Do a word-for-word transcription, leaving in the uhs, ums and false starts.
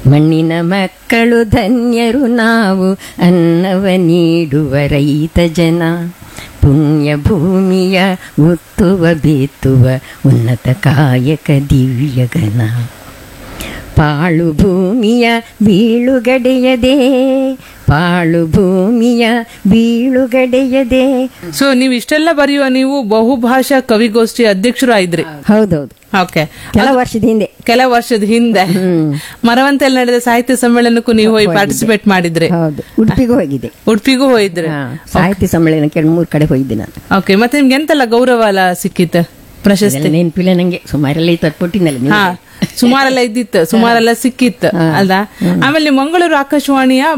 ಮಣ್ಣಿನ ಮಕ್ಕಳು ಧನ್ಯರು ನಾವು, ಅನ್ನವ ನೀಡುವ ರೈತ ಜನ. ಪುಣ್ಯ ಭೂಮಿಯ ಉತ್ತುವ ಬಿತ್ತುವ ಉನ್ನತ ಕಾಯಕ ದಿವ್ಯಗನ. ಪಾಳು ಭೂಮಿಯ ಬೀಳುಗಡೆಯದೆ, ಪಾಳು ಭೂಮಿಯ ಬೀಳುಗಡೆಯದೆ. ಸೊ ನೀವು ಇಷ್ಟೆಲ್ಲ ಬರೆಯುವ ನೀವು ಬಹುಭಾಷಾ ಕವಿಗೋಷ್ಠಿ ಅಧ್ಯಕ್ಷರು ಆಯ್ದ್ರಿ? ಹೌದೌದು. ಓಕೆ. ಕೆಲ ವರ್ಷದ ಹಿಂದೆ ಕೆಲ ವರ್ಷದ ಹಿಂದೆ ಮರವಂತೆಯಲ್ಲಿ ನಡೆದ ಸಾಹಿತ್ಯ ಸಮ್ಮೇಳನಕ್ಕೂ ನೀವು ಹೋಗಿ ಪಾರ್ಟಿಸಿಪೇಟ್ ಮಾಡಿದ್ರಿ? ಹೌದು. ಉಡುಪಿಗೂ ಹೋಗಿದ್ದೆ. ಉಡುಪಿಗೂ ಹೋಗಿದ್ರಿ? ಸಾಹಿತ್ಯ ಸಮ್ಮೇಳನಕ್ಕೆ ಎರಡು ಮೂರು ಕಡೆ ಹೋಗಿದ್ದೆ ನಾನು. ಓಕೆ. ಮತ್ತೆ ನಿಮ್ಗೆ ಎಂತೆಲ್ಲ ಗೌರವ ಎಲ್ಲ ಸಿಕ್ಕಿತ್ತು? ಪ್ರಶಸ್ತಿ ನೆನಪಿಲ್ಲ ನಂಗೆ, ಸುಮಾರೆಲ್ಲ ತರ್ಪಟ್ಟಿನಲ್ಲ. ಹಾ, ಸುಮಾರೆಲ್ಲ ಇದ್ದಿತ್ತು, ಸುಮಾರೆಲ್ಲ ಸಿಕ್ಕಿತ್ತು ಅಲ್ವಾ? ಆಮೇಲೆ ಮಂಗಳೂರು ಆಕಾಶವಾಣಿಯ